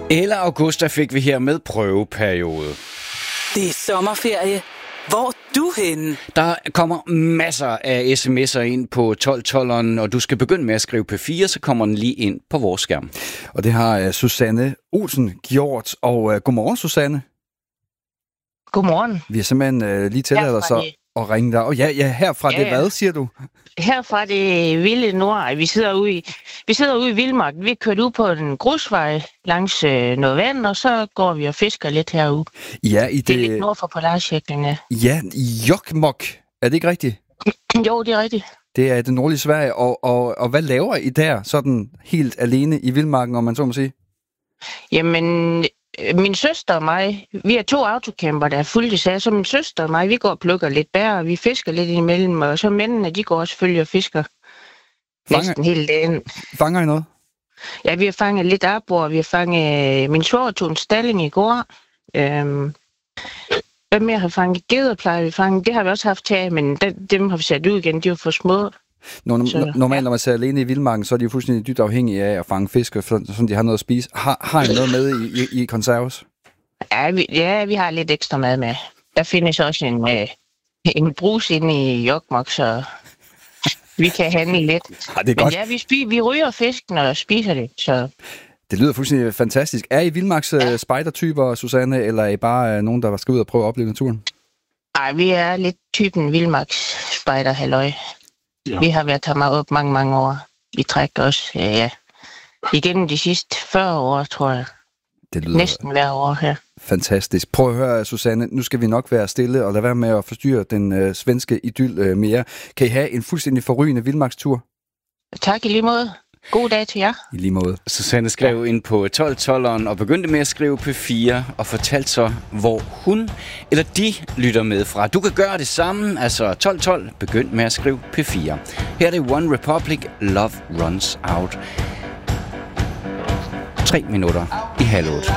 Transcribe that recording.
Eller Augusta fik vi her med prøveperiode. Det er sommerferie. Hvor er du henne? Der kommer masser af sms'er ind på 1212'eren, og du skal begynde med at skrive P4, så kommer den lige ind på vores skærm. Og det har Susanne Olsen gjort. Og godmorgen, Susanne. Godmorgen. Vi har simpelthen lige tilladt os at ringe dig. Og ja, herfra det hvad, siger du? Herfra det vilde nord. Vi sidder ude i Vildmarken. Vi er kørt ud på en grusvej langs noget vand, og så går vi og fisker lidt herude. Ja, det er lidt nord for Polarcirklen, ja. Ja, Jokkmokk. Er det ikke rigtigt? Jo, det er rigtigt. Det er det nordlige Sverige. Og hvad laver I der, sådan helt alene i Vildmarken, om man så må sige? Jamen, min søster og mig, vi er 2 autocamper, der er fuldt i sag, så min søster og mig, vi går og plukker lidt bær, og vi fisker lidt imellem, og så mændene, de går selvfølgelig og fisker næsten hele dagen. Fanger I noget? Ja, vi har fanget lidt arbor, vi har fanget min svoger tog en stalling i går. Hvad mere har fanget? Geder plejer vi fange. Det har vi også haft til, men dem har vi sat ud igen, de var for små. Normalt, når man ser alene i Vildmarken, så er de jo fuldstændig dybt afhængige af at fange fisk, så de har noget at spise. Har I noget med i konserves? Ja, vi har lidt ekstra mad med. Der findes også en brus inde i Jokkmokk, så vi kan handle lidt. Ja, det er godt. Men ja, vi ryger fisken og spiser det, så... Det lyder fuldstændig fantastisk. Er I Vildmarks spejdertyper, Susanne, eller er I bare nogen, der skal ud og prøve at opleve naturen? Nej, vi er lidt typen Vildmarks spejder, halløj. Ja. Vi har været her op mange år. Vi trækker også, ja. Igennem de sidste 40 år, tror jeg. Det lyder næsten hver år her. Fantastisk. Prøv at høre, Susanne. Nu skal vi nok være stille og lade være med at forstyrre den svenske idyl mere. Kan I have en fuldstændig forrygende vildmarkstur? Tak i lige måde. God dag til jer. I lige måde. Susanne skrev ind på 1212'eren og begyndte med at skrive P4 og fortalte så, hvor hun eller de lytter med fra. Du kan gøre det samme, altså 1212, begynd med at skrive P4. Her er det One Republic, Love Runs Out. 3 minutter i 7:30.